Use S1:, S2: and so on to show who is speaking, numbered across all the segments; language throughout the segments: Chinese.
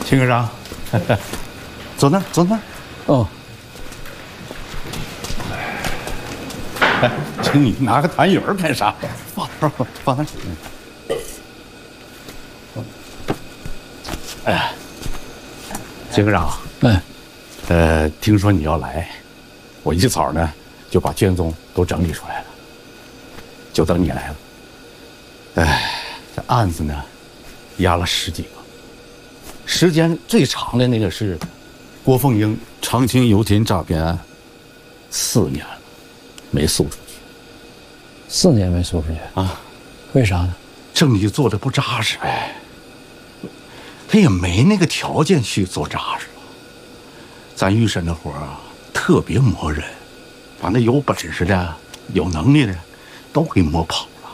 S1: 秦科长，坐那儿，坐那儿。
S2: 哦，
S1: 哎，请你拿个痰盂干啥？放那儿，放那儿。哎，秦科长，听说你要来，我一早呢就把卷宗都整理出来了，就等你来了。哎，这案子呢压了10几个，时间最长的那个是郭凤英长青油田诈骗案，4年了，没诉出去。
S2: 4年没诉出去
S1: 啊？
S2: 为啥呢？
S1: 证据做的不扎实呗。他也没那个条件去做扎实。咱预审的活啊，特别磨人，把那有本事的、有能力的都给磨跑了。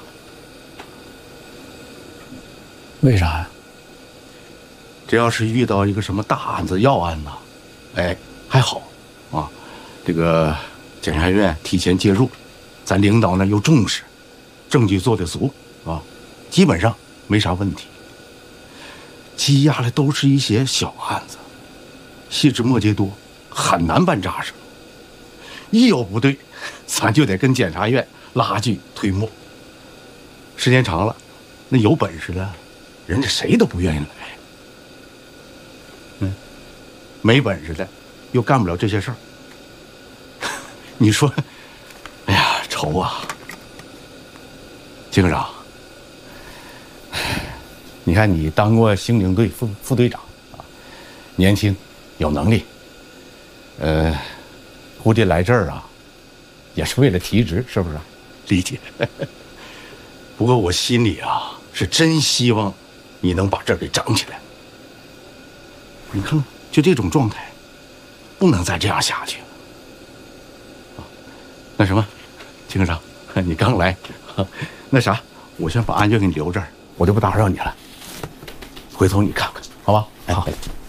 S2: 为啥呀？
S1: 这要是遇到一个什么大案子、要案呢，哎，还好啊。这个检察院提前介入，咱领导呢又重视，证据做得足啊，基本上没啥问题。积压的都是一些小案子，细枝末节多，很难办扎实。一有不对，咱就得跟检察院拉锯推磨。时间长了，那有本事的，人家谁都不愿意来。没本事的，又干不了这些事儿。你说，哎呀，愁啊！金科长，你看你当过刑警队副队长啊，年轻，有能力。估计来这儿啊，也是为了提职，是不是？理解。不过我心里啊，是真希望你能把这儿给整起来。你看看，就这种状态，不能再这样下去了。那什么，金科长，你刚来，那啥，我先把案卷给你留这儿，我就不打扰你了。回头你看看，好吧？好。